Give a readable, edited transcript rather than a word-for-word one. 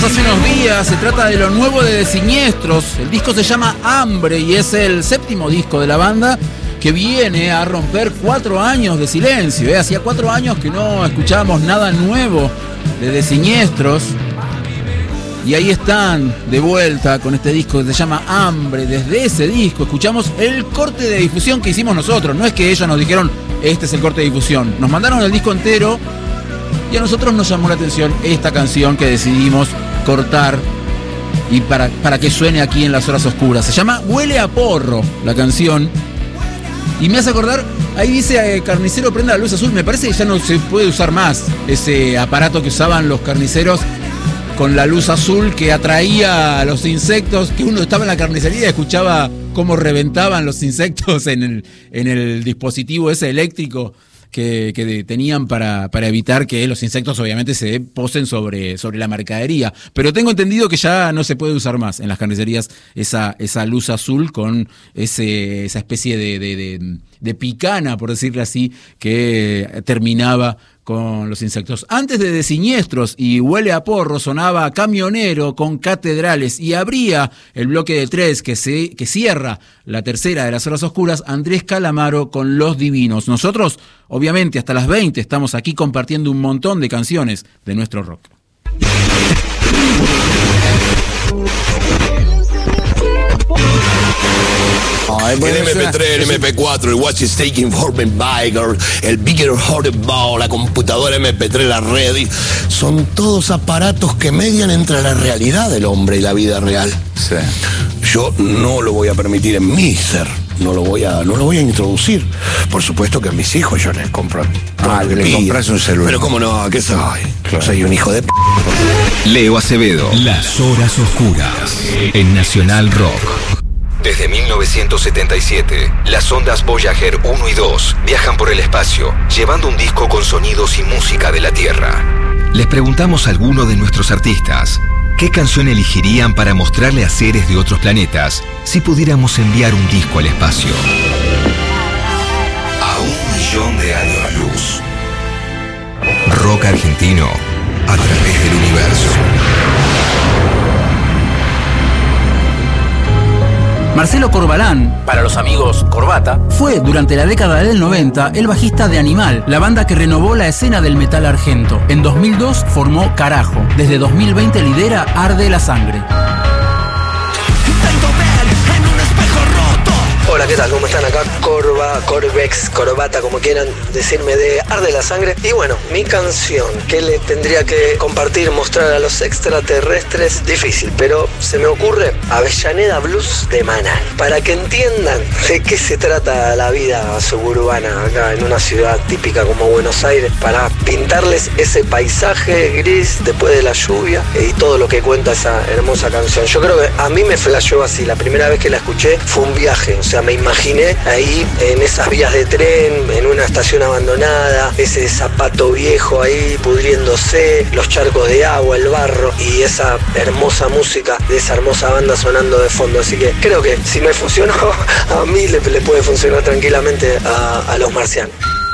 hace unos días. Se trata de lo nuevo de Siniestros. El disco se llama Hambre y es el 7º disco de la banda que viene a romper 4 años de silencio. Hacía 4 años que no escuchábamos nada nuevo de Siniestros. Y ahí están de vuelta con este disco que se llama Hambre. Desde ese disco escuchamos el corte de difusión que hicimos nosotros. No es que ellos nos dijeron, este es el corte de difusión. Nos mandaron el disco entero y a nosotros nos llamó la atención esta canción que decidimos cortar y para que suene aquí en las horas oscuras. Se llama Huele a Porro la canción. Y me hace acordar, ahí dice carnicero prenda la luz azul. Me parece que ya no se puede usar más ese aparato que usaban los carniceros con la luz azul que atraía a los insectos, que uno estaba en la carnicería y escuchaba cómo reventaban los insectos en el dispositivo ese eléctrico que tenían para evitar que los insectos obviamente se posen sobre la mercadería. Pero tengo entendido que ya no se puede usar más en las carnicerías esa luz azul con esa especie de picana, por decirlo así, que terminaba con los insectos. Antes de Siniestros y Huele a Porro sonaba Camionero con Catedrales y abría el bloque de 3 que cierra la tercera de las horas oscuras, Andrés Calamaro con Los Divinos. Nosotros, obviamente, hasta las 20 estamos aquí compartiendo un montón de canciones de nuestro rock. El MP3, el MP4, el Watch is Taking for me by, el Bigger Horrible, la computadora MP3, la red, son todos aparatos que median entre la realidad del hombre y la vida real. Sí. Yo no lo voy a permitir en mi ser. No lo voy a introducir. Por supuesto que a mis hijos yo les compro. Que le compras un celular. Pero cómo no, ¿qué soy? Claro. Soy un hijo de p. Leo Acevedo. Las horas oscuras en Nacional Rock. Desde 1977, las ondas Voyager 1 y 2 viajan por el espacio, llevando un disco con sonidos y música de la Tierra. Les preguntamos a alguno de nuestros artistas qué canción elegirían para mostrarle a seres de otros planetas si pudiéramos enviar un disco al espacio. A 1 millón de años luz. Rock argentino a través del universo. Marcelo Corbalán, para los amigos Corbata, fue durante la década del 90 el bajista de Animal, la banda que renovó la escena del metal argento. En 2002 formó Carajo. Desde 2020 lidera Arde la Sangre. Hola, ¿qué tal? ¿Cómo están? Acá Corvex, Corbata, como quieran decirme, de Arde la Sangre. Y bueno, mi canción que le tendría que compartir, mostrar a los extraterrestres, difícil, pero se me ocurre Avellaneda Blues de Manal. Para que entiendan de qué se trata la vida suburbana acá en una ciudad típica como Buenos Aires, para pintarles ese paisaje gris después de la lluvia y todo lo que cuenta esa hermosa canción. Yo creo que a mí me flasheó así. La primera vez que la escuché fue un viaje, o sea, me imaginé ahí en esas vías de tren, en una estación abandonada, ese zapato viejo ahí pudriéndose, los charcos de agua, el barro y esa hermosa música de esa hermosa banda sonando de fondo. Así que creo que si me funcionó, a mí le puede funcionar tranquilamente a los marcianos.